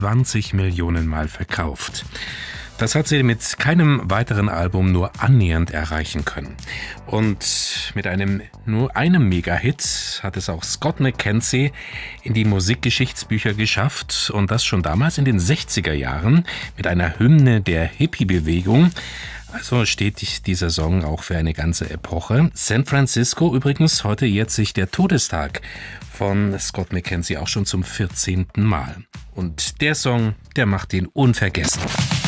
20 Millionen Mal verkauft. Das hat sie mit keinem weiteren Album nur annähernd erreichen können. Und mit nur einem Mega-Hit hat es auch Scott McKenzie in die Musikgeschichtsbücher geschafft. Und das schon damals in den 60er Jahren mit einer Hymne der Hippie-Bewegung. Also steht dieser Song auch für eine ganze Epoche. San Francisco übrigens, heute jährt sich der Todestag von Scott McKenzie auch schon zum 14. Mal. Und der Song, der macht ihn unvergessen.